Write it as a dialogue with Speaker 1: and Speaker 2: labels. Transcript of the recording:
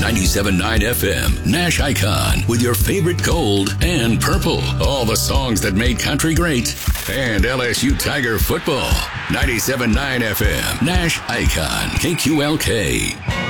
Speaker 1: 97.9 FM, Nash Icon, with your favorite gold and purple. All the songs that made country great. And LSU Tiger football. 97.9 FM, Nash Icon, KQLK.